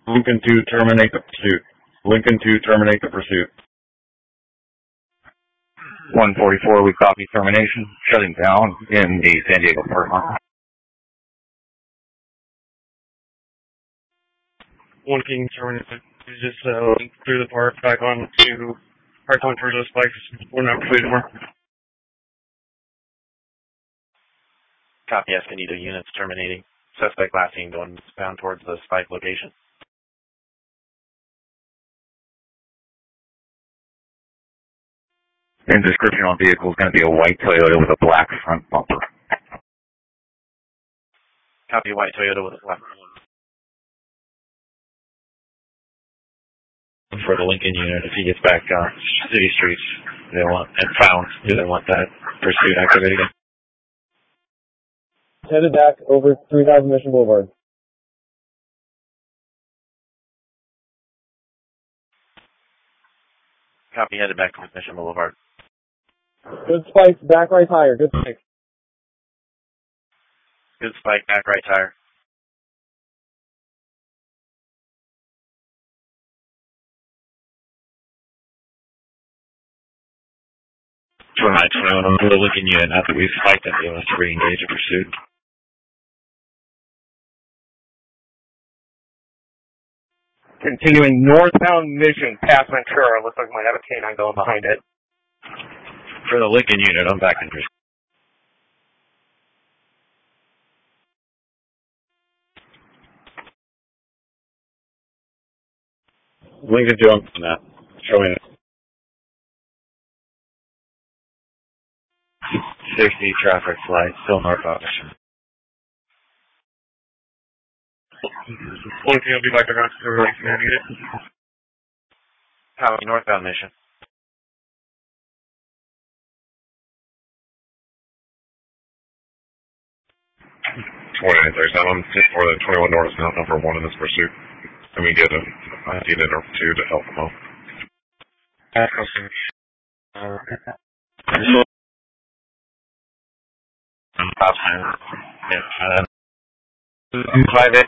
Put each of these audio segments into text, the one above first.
Lincoln 2, terminate the pursuit. Lincoln 2, terminate the pursuit. 144, we copy termination. Shutting down in the San Diego Park. 1 King terminated. Just through the park, back on towards those spikes. We're not completed more. Copy Escondido units terminating. Suspect last seen going bound towards the spike location. And description on vehicle is going to be a white Toyota with a black front bumper. Copy white Toyota with a black front bumper. For the Lincoln unit, if he gets back on city streets, they want that pursuit activated. Headed back over 3000 Mission Boulevard. Copy, headed back to Mission Boulevard. Good spikes, back right tire. Good spikes. Good spike, back right tire. On the Lincoln unit, after we spiked it, they want to re-engage a pursuit. Continuing northbound Mission past Ventura. Looks like we might have a canine going behind it. For the Lincoln unit, I'm back in pursuit. Lincoln 2 on that. Showing it. 60 traffic light, still northbound Mission. 1 King will be back around to the right unit. Copy, northbound Mission. I'm more than 21 North is now number 1 in this pursuit. And we get a unit or 2 to help them out. Stop sign. Yeah. 5-8.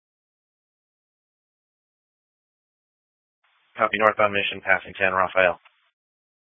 Copy, northbound Mission passing San Rafael.